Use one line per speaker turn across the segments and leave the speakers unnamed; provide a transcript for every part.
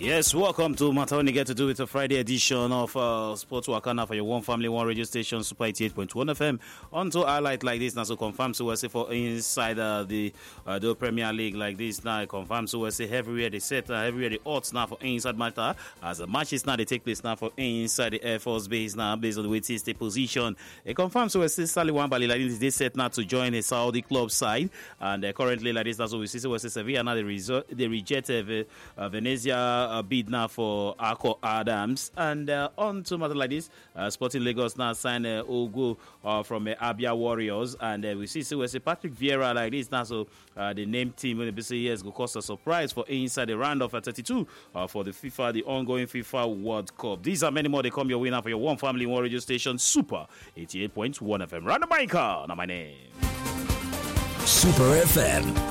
Yes, welcome to Matter When You Get to Do with a Friday edition of Sports Wakana for your one family, one radio station, Super 88.1 FM. On to highlight like this now, so confirm so we'll say for inside the Premier League like this now, confirm so we'll say everywhere they set, everywhere the odds now for inside matter as the matches now they take place now for inside the Air Force Base now based on the way it is the position. It confirms so we'll say Sally Wambali like this, they set now to join a Saudi club side, and currently like this, that's what we see. So we'll say Sevilla now they reject Venezia bid now for Akko Adams, and on to matter like this, Sporting Lagos now sign Ogo from Abia Warriors, and we see so we say Patrick Vieira like this now, so the name team when the BC years go cause a surprise for inside the round of 32 for the ongoing FIFA World Cup. These are many more. They come your way now for your one family, one radio station, Super 88.1 FM. Random Biker, now my name.
Super FM.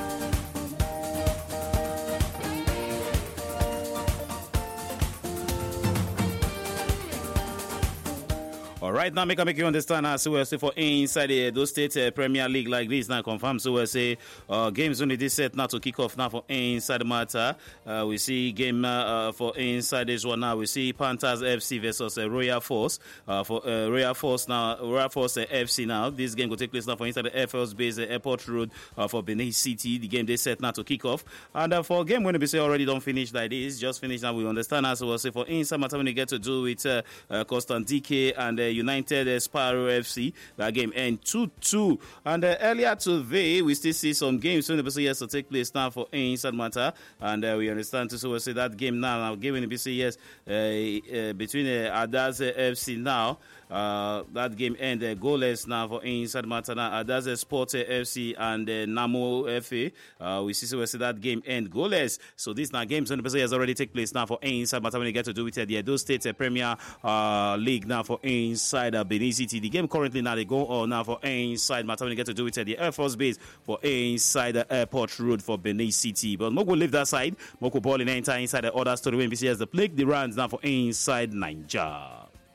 All right, now make you understand how so we'll say for inside the those state Premier League like this now confirmed. So we'll say games only this set now to kick off now for inside the matter. We see game for inside this one now. We see Panthers FC versus Royal Force for Royal Force now. Royal Force FC now. This game will take place now for inside the Air Force Base Airport Road for Benin City. The game they set now to kick off, and for game when we say already don't finish like this, just finish now. We understand as so we'll say for inside matter when you get to do with Constant DK and United Sparrow FC. That game end 2-2. And earlier today, we still see some games when the BCS to take place now for inside matter. And we understand to so we say that game now game in the BCS between Adaz FC now. That game end goalless now for inside matter now. Adaz Sport FC and Namo FA. We see so we say that game end goalless. So these now games when the BCS already take place now for inside matter when you get to do with the Edo State Premier League now for inside Benin City. The game currently now they go on now for inside matter when you get to do with the Air Force Base for inside the Airport Road for Benin City. But Moko leave that side. Moko ball in enter inside the other story when BCS the plague the runs now for inside Nigeria.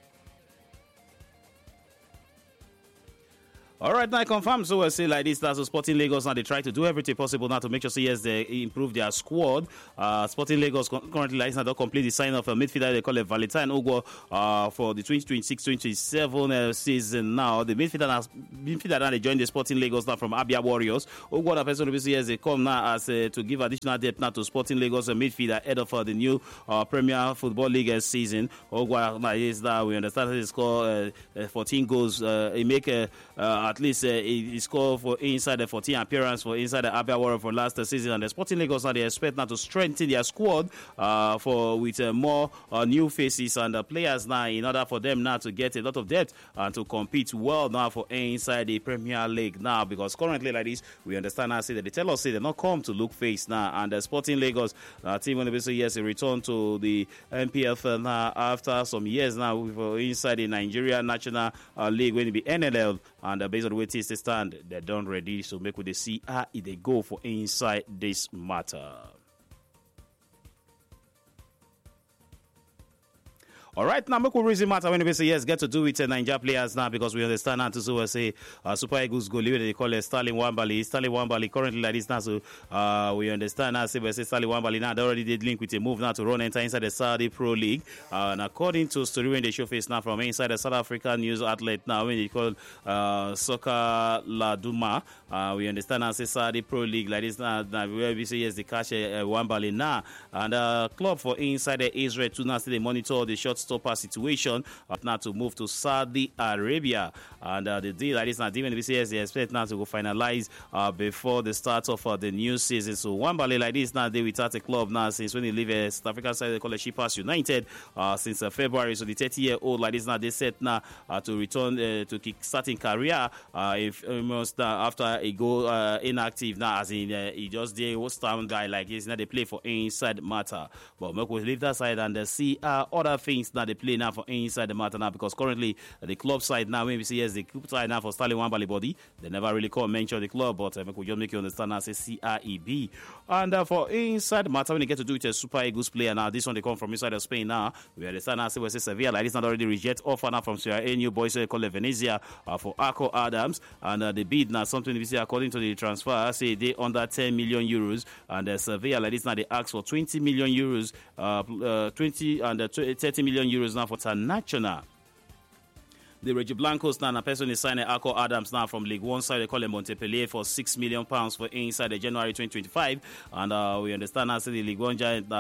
All right, now I confirm. So we'll say like this, that's Sporting Lagos now. They try to do everything possible now to make sure yes, they improve their squad. Sporting Lagos currently like now don't complete the sign of a midfielder they call it Valentine Ogo for the 2026-2027 season now. The midfielder now they joined the Sporting Lagos now from Abia Warriors. Ogo the person who yes, they come now as to give additional depth now to Sporting Lagos midfielder ahead of the new Premier Football League season. Ogo now is that we understand he scored 14 goals. He make at least he scored for inside the 14 appearance for inside the Abia Warriors for last season, and the Sporting Lagos now they expect now to strengthen their squad with more new faces and players now in order for them now to get a lot of depth and to compete well now for inside the Premier League now, because currently like this we understand now say that they tell us say they not come to look face now, and the Sporting Lagos team when they say yes they return to the NPFL now after some years now inside the Nigeria National League when it be NLL, and based on the way they stand, they're done ready. So make we see how they go for inside this matter. All right, now make we reason matter when we say yes, get to do with Nigeria players now, because we understand now to so say Super Eagles goalie they call it Sterling Wambali. Sterling Wambali currently like this now, so we understand now say Sterling Wambali now they already did link with a move now to run enter inside the Saudi Pro League. And according to story when they show face now from inside the South African news outlet now when they call Soccer Laduma, we understand now say Saudi Pro League like this now where we say yes they catch Wambali now, and club for inside the Israel too now say they monitor the short stopper situation now to move to Saudi Arabia, and the deal like this now even the BCS they expect now to go finalize before the start of the new season. So Wambali like this now they without a club now since when they leave South African side they call it Shippers United since February. So the 30-year-old like this now they set now to return to kick starting career if almost after he go inactive now, as in he just did stand guy like this now they play for inside matter. But we leave that side and see other things games that they play now for inside the matter now, because currently the club side now, maybe see yes, the club side now for Stanley Wambali body, they never really call mention the club, but we could just make you understand now, say CREB. And for inside the matter, when you get to do it a Super Eagles player now, this one they come from inside of Spain now, we understand now, say we say Sevilla, like this not already reject offer now from Sierra New boys called Venezia for Akko Adams, and the bid now something we see according to the transfer, say they under 10 million euros, and Sevilla like this now they ask for 20 million euros, 20 and 30 million euros now for International. The Reggie Blancos now, a person is signing Akko Adams now from League One side. They call him Montpellier for £6 million for inside the January 2025. And we understand now, say the League One giant,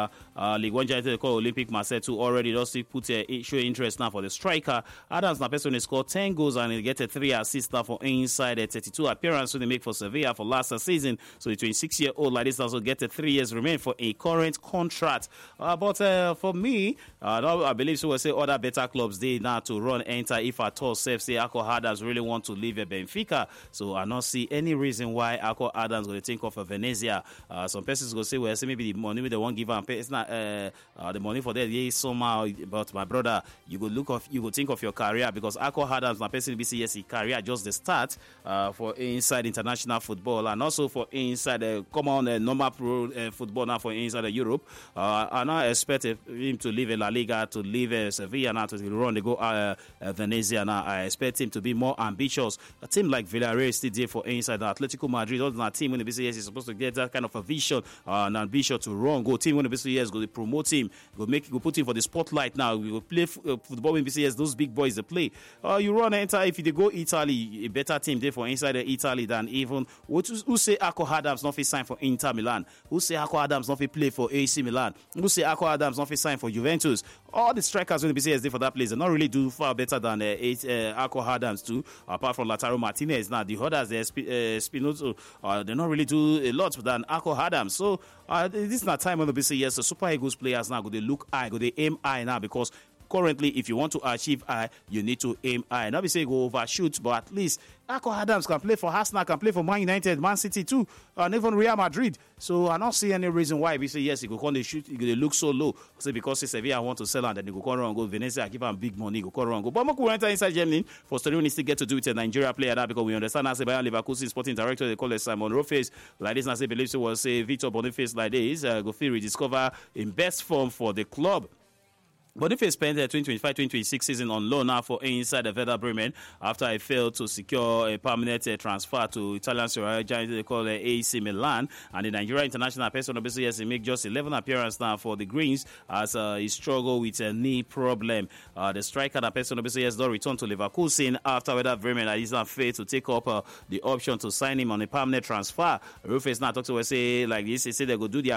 they call Olympic Marseille too already just put show interest now for the striker. Adams now person is scored 10 goals and he get a 3 assists now for inside a 32 appearance they make for Sevilla for last season. So the 26-year-old like this also get a 3 years remain for a current contract. But for me, I believe so. We'll say other better clubs they now to run enter if at all say Akko Adams really want to leave Benfica. So I don't see any reason why Akko Adams going to think of Venezia. Some persons go say, well, say maybe the money they won't give him. It's not the money for that. Yeah, somehow. But my brother, you go think of your career, because Akko Adams, my person be yes, his career just the start for inside international football and also for inside common normal pro football now for inside Europe. I now expect him to leave La Liga, to leave Sevilla now to run the go Venezia. Now I expect him to be more ambitious. A team like Villarreal is still there for inside Atletico Madrid. Other than a team when the BCS is supposed to get that kind of a vision and ambition to run. Go team when the BCS go to promote him, go put him for the spotlight. Now we will play football in BCS. Those big boys they play. You run enter if you go Italy, a better team there for inside Italy than even who say Akko Adams not fit sign for Inter Milan. Who say Akko Adams not fit play for AC Milan. Who say Akko Adams not fit sign for Juventus. All the strikers when the BCS there for that place they not really do far better than Akko Adams too, apart from Lautaro Martinez. Now the others, Spinozzo, they not really do a lot than Akko Adams. So this is not time when the BCS the Super Eagles players now go they look high, go they aim high now, because currently, if you want to achieve high, you need to aim high. Not be say go overshoot, but at least Akko Adams can play for Arsenal, can play for Man United, Man City too, and even Real Madrid. So I don't see any reason why we say yes, he go come they shoot, they look so low. Say because Sevilla want to sell and then they go come around go Venezia, give them big money, go come around go. But we enter inside Germany for study. We need to get to do with a Nigeria player now, because we understand as a Bayern Leverkusen sporting director they call it Simon Roface. Like this, I say believe so was say Victor Boniface like this. Go feel rediscover in best form for the club. Boniface spent the 2025-2026 season on loan now for inside the Werder Bremen after he failed to secure a permanent transfer to Italian Serie A giant they call AC Milan. And the Nigeria international person obviously has make just 11 appearances now for the Greens as he struggled with a knee problem. The striker that person obviously has not returned to Leverkusen after Werder Bremen is not failed to take up the option to sign him on a permanent transfer. Rufus now talks to us say like this. He said they go do their